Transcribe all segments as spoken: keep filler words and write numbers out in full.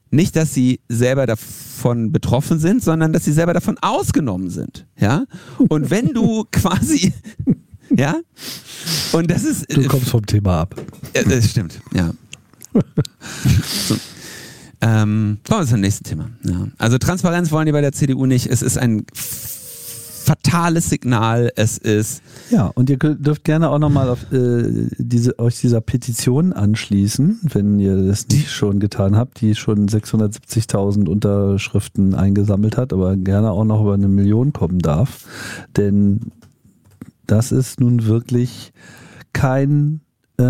Nicht, dass sie selber davon betroffen sind, sondern dass sie selber davon ausgenommen sind. Ja? Und wenn du quasi, ja, und das ist. Du kommst vom Thema ab. Ja, das stimmt, ja. So. Ähm, kommen wir zum nächsten Thema. Ja. Also Transparenz wollen die bei der C D U nicht. Es ist ein fatales Signal. Es ist. Ja, und ihr dürft gerne auch nochmal auf äh, diese, euch dieser Petition anschließen, wenn ihr das nicht schon getan habt, die schon sechshundertsiebzigtausend Unterschriften eingesammelt hat, aber gerne auch noch über eine Million kommen darf. Denn das ist nun wirklich kein,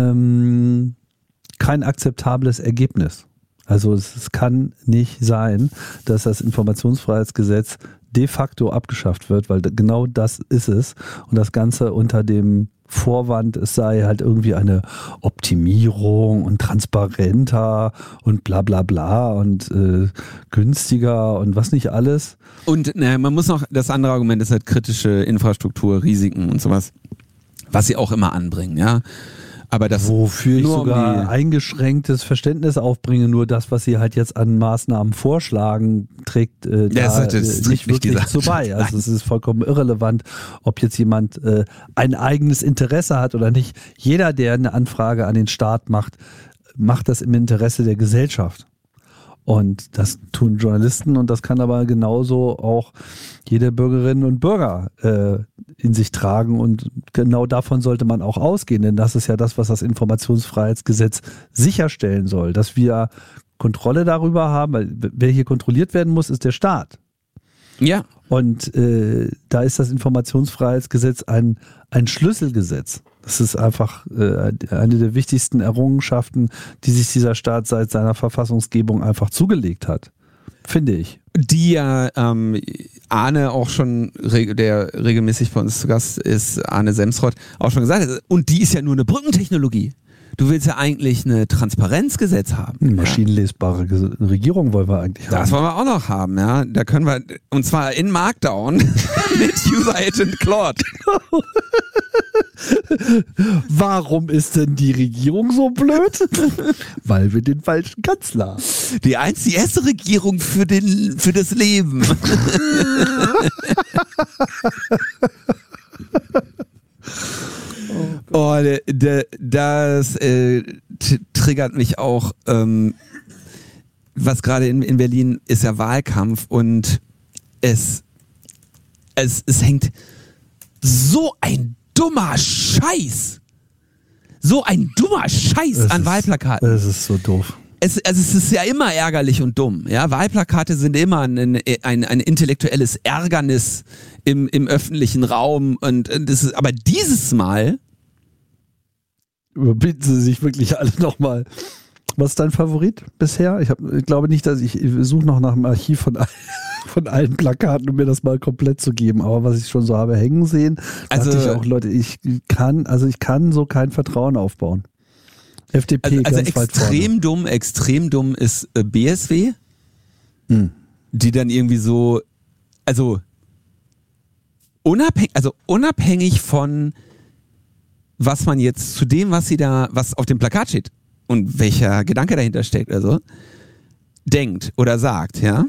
ähm, kein akzeptables Ergebnis. Also es, es kann nicht sein, dass das Informationsfreiheitsgesetz de facto abgeschafft wird, weil genau das ist es. Und das Ganze unter dem Vorwand, es sei halt irgendwie eine Optimierung und transparenter und bla bla bla und äh, günstiger und was nicht alles. Und naja, man muss noch, das andere Argument ist halt kritische Infrastruktur, Risiken und sowas, was sie auch immer anbringen, ja. Aber das wofür ich sogar um eingeschränktes Verständnis aufbringe, nur das, was sie halt jetzt an Maßnahmen vorschlagen, trägt äh, da ja, das ist, das nicht wirklich so bei. Also es ist vollkommen irrelevant, ob jetzt jemand äh, ein eigenes Interesse hat oder nicht. Jeder, der eine Anfrage an den Staat macht, macht das im Interesse der Gesellschaft. Und das tun Journalisten und das kann aber genauso auch jede Bürgerinnen und Bürger äh, in sich tragen und genau davon sollte man auch ausgehen, denn das ist ja das, was das Informationsfreiheitsgesetz sicherstellen soll, dass wir Kontrolle darüber haben, weil wer hier kontrolliert werden muss, ist der Staat. Ja. Und äh, da ist das Informationsfreiheitsgesetz ein, ein Schlüsselgesetz. Das ist einfach äh, eine der wichtigsten Errungenschaften, die sich dieser Staat seit seiner Verfassungsgebung einfach zugelegt hat, finde ich. Die ja ähm, Arne auch schon, der regelmäßig bei uns zu Gast ist, Arne Semsrott, auch schon gesagt hat, und die ist ja nur eine Brückentechnologie. Du willst ja eigentlich eine Transparenzgesetz haben. Eine maschinenlesbare Regierung wollen wir eigentlich haben. Das wollen wir auch noch haben, ja. Da können wir, und zwar in Markdown mit User Agent Claude. Warum ist denn die Regierung so blöd? Weil wir den falschen Kanzler haben. Die einzige erste Regierung für, den, für das Leben. Oh, de, de, das äh, t- triggert mich auch. Ähm, was gerade in, in Berlin ist ja Wahlkampf und es, es, es hängt so ein dummer Scheiß. So ein dummer Scheiß es an ist, Wahlplakaten. Es ist so doof. Es, also es ist ja immer ärgerlich und dumm. Ja? Wahlplakate sind immer ein, ein, ein intellektuelles Ärgernis im, im öffentlichen Raum. Und das ist, aber dieses Mal überbieten Sie sich wirklich alle nochmal. Was ist dein Favorit bisher? Ich, hab, ich glaube nicht, dass ich, ich suche noch nach dem Archiv von, von allen Plakaten, um mir das mal komplett zu geben. Aber was ich schon so habe hängen sehen, also dachte ich auch, Leute, ich kann, also ich kann so kein Vertrauen aufbauen. F D P also, also ganz extrem dumm, extrem dumm ist äh, B S W, hm. die dann irgendwie so, also unabhängig, also unabhängig von was man jetzt zu dem, was sie da, was auf dem Plakat steht und welcher Gedanke dahinter steckt, also denkt oder sagt, ja,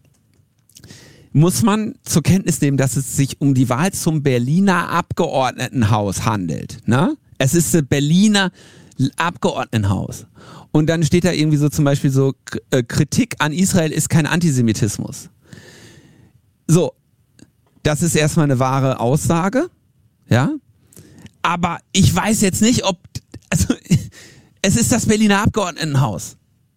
muss man zur Kenntnis nehmen, dass es sich um die Wahl zum Berliner Abgeordnetenhaus handelt. Ne? Es ist das Berliner Abgeordnetenhaus. Und dann steht da irgendwie so zum Beispiel so, äh, Kritik an Israel ist kein Antisemitismus. So, das ist erstmal eine wahre Aussage, ja. Aber ich weiß jetzt nicht, ob, also es ist das Berliner Abgeordnetenhaus.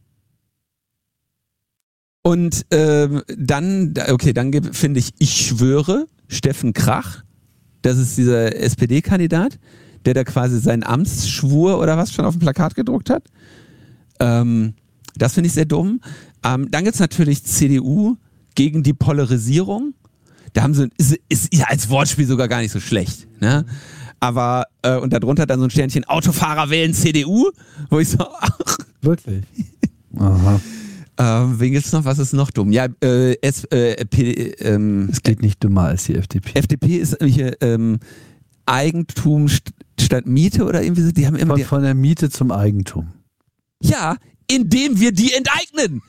Und ähm, dann, okay, dann finde ich, ich schwöre, Steffen Krach, das ist dieser S P D-Kandidat, der da quasi seinen Amtsschwur oder was schon auf dem Plakat gedruckt hat. Ähm, das finde ich sehr dumm. Ähm, dann gibt es natürlich C D U gegen die Polarisierung. Da haben sie, ist, ist ja als Wortspiel sogar gar nicht so schlecht, ne? Aber, äh, und darunter dann so ein Sternchen, Autofahrer wählen C D U, wo ich so, ach. Wirklich? Aha. Ähm, wen gibt's noch? Was ist noch dumm? Ja, äh, S, äh, P, ähm, es geht nicht dümmer als die F D P. F D P ist nämlich ähm, Eigentum st- statt Miete oder irgendwie so. Die haben immer von, die, von der Miete zum Eigentum. ja, indem wir die enteignen.